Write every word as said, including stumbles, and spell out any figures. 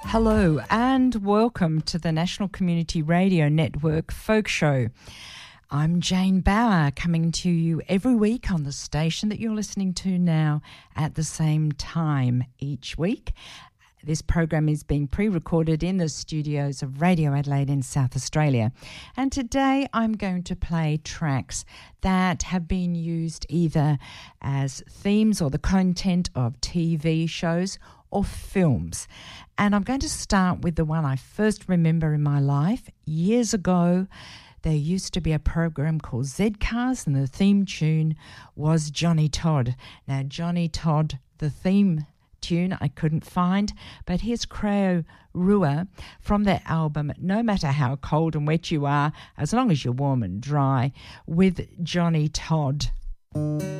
Hello and welcome to the National Community Radio Network Folk Show. I'm Jane Bauer, coming to you every week on the station that you're listening to now at the same time each week. This program is being pre-recorded in the studios of Radio Adelaide in South Australia. And today I'm going to play tracks that have been used either as themes or the content of T V shows or films. And I'm going to start with the one I first remember in my life. Years ago, there used to be a program called Z-Cars, and the theme tune was Johnny Todd. Now, Johnny Todd, the theme tune I couldn't find, but here's Creo Rua from their album No Matter How Cold and Wet You Are, as long as you're warm and dry, with Johnny Todd.